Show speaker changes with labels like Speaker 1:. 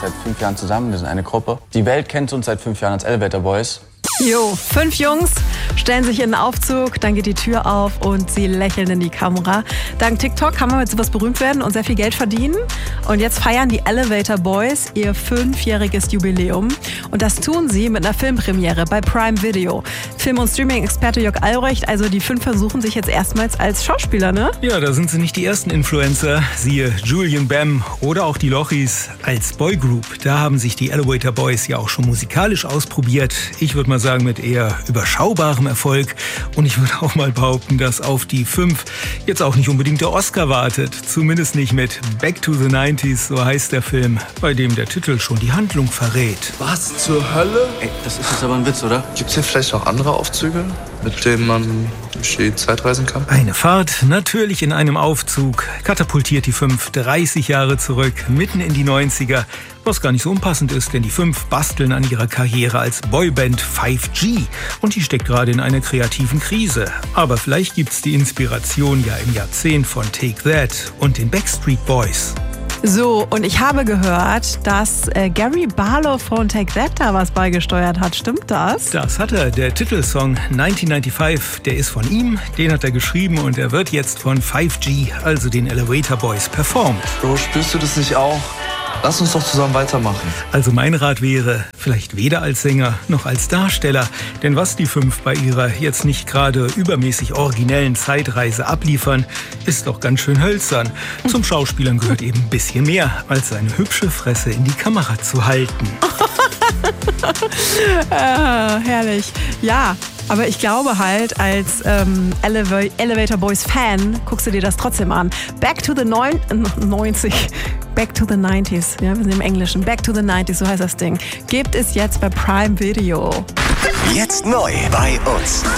Speaker 1: seit 5 Jahren zusammen, wir sind eine Gruppe. Die Welt kennt uns seit 5 Jahren als Elevator Boys.
Speaker 2: Jo, 5 Jungs stellen sich in einen Aufzug, dann geht die Tür auf und sie lächeln in die Kamera. Dank TikTok kann man mit sowas berühmt werden und sehr viel Geld verdienen. Und jetzt feiern die Elevator Boys ihr 5-jähriges Jubiläum. Und das tun sie mit einer Filmpremiere bei Prime Video. Film- und Streaming-Experte Jörg Albrecht, also die 5 versuchen sich jetzt erstmals als Schauspieler, ne?
Speaker 3: Ja, da sind sie nicht die ersten Influencer. Siehe Julian Bam oder auch die Lochis als Boygroup. Da haben sich die Elevator Boys ja auch schon musikalisch ausprobiert. Ich würde mal sagen, mit eher überschaubarem Erfolg. Und ich würde auch mal behaupten, dass auf die 5 jetzt auch nicht unbedingt der Oscar wartet. Zumindest nicht mit Back to the 90s, so heißt der Film, bei dem der Titel schon die Handlung verrät.
Speaker 4: Was zur Hölle?
Speaker 1: Ey, das ist jetzt aber ein Witz, oder?
Speaker 4: Gibt's hier vielleicht auch andere Aufzüge, mit denen man durch die Zeit reisen kann?
Speaker 3: Eine Fahrt, natürlich in einem Aufzug, katapultiert die 5 30 Jahre zurück, mitten in die 90er, was gar nicht so unpassend ist, denn die 5 basteln an ihrer Karriere als Boyband 5G und die steckt gerade in einer kreativen Krise. Aber vielleicht gibt's die Inspiration ja im Jahrzehnt von Take That und den Backstreet Boys.
Speaker 2: So, und ich habe gehört, dass Gary Barlow von Take That da was beigesteuert hat. Stimmt das?
Speaker 3: Das hat er. Der Titelsong 1995, der ist von ihm. Den hat er geschrieben und er wird jetzt von 5G, also den Elevator Boys, performt.
Speaker 4: Bro, spürst du das nicht auch? Lass uns doch zusammen weitermachen.
Speaker 3: Also mein Rat wäre, vielleicht weder als Sänger noch als Darsteller. Denn was die 5 bei ihrer jetzt nicht gerade übermäßig originellen Zeitreise abliefern, ist doch ganz schön hölzern. Zum Schauspielern gehört eben ein bisschen mehr, als seine hübsche Fresse in die Kamera zu halten.
Speaker 2: Herrlich. Ja, aber ich glaube halt, als Elevator Boys Fan guckst du dir das trotzdem an. Back to the 90s. Back to the 90s. Ja, wir sind im Englischen. Back to the 90s, so heißt das Ding. Gibt es jetzt bei Prime Video.
Speaker 5: Jetzt neu bei uns.